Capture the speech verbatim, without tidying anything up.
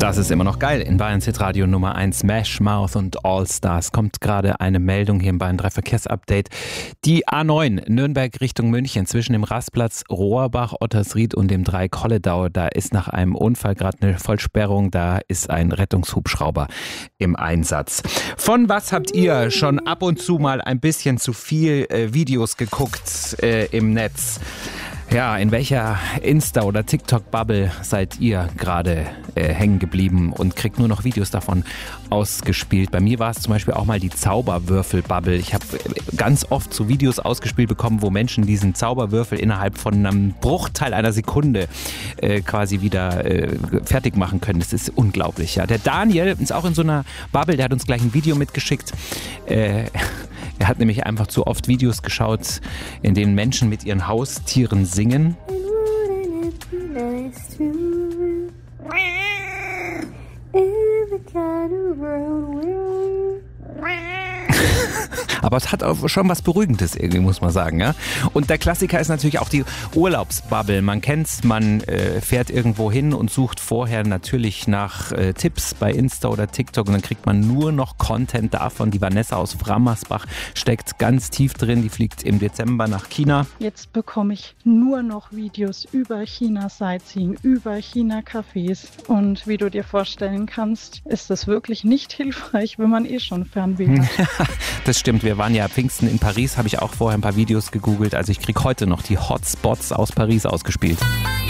Das ist immer noch geil. In Bayerns Hitradio Nummer eins, Smash Mouth und All Stars. Kommt gerade eine Meldung hier im Bayern drei Verkehrsupdate. Die A neun Nürnberg Richtung München zwischen dem Rastplatz Rohrbach, Ottersried und dem Dreieck Holledau. Da ist nach einem Unfall gerade eine Vollsperrung. Da ist ein Rettungshubschrauber im Einsatz. Von was habt ihr schon ab und zu mal ein bisschen zu viel äh, Videos geguckt äh, im Netz? Ja, in welcher Insta- oder TikTok-Bubble seid ihr gerade äh, hängen geblieben und kriegt nur noch Videos davon ausgespielt? Bei mir war es zum Beispiel auch mal die Zauberwürfel-Bubble. Ich habe ganz oft so Videos ausgespielt bekommen, wo Menschen diesen Zauberwürfel innerhalb von einem Bruchteil einer Sekunde äh, quasi wieder äh, fertig machen können. Das ist unglaublich, ja. Der Daniel ist auch in so einer Bubble, der hat uns gleich ein Video mitgeschickt. Äh, er hat nämlich einfach zu oft Videos geschaut, in denen Menschen mit ihren Haustieren singen. Aber es hat auch schon was Beruhigendes irgendwie, muss man sagen. Ja? Und der Klassiker ist natürlich auch die Urlaubsbubble. Man kennt's, man äh, fährt irgendwo hin und sucht vorher natürlich nach äh, Tipps bei Insta oder TikTok und dann kriegt man nur noch Content davon. Die Vanessa aus Frammersbach steckt ganz tief drin. Die fliegt im Dezember nach China. Jetzt bekomme ich nur noch Videos über China-Sightseeing, über China-Cafés. Und wie du dir vorstellen kannst, ist das wirklich nicht hilfreich, wenn man eh schon Fernweh hat. Das stimmt, wir waren ja Pfingsten in Paris, habe ich auch vorher ein paar Videos gegoogelt. Also ich kriege heute noch die Hotspots aus Paris ausgespielt.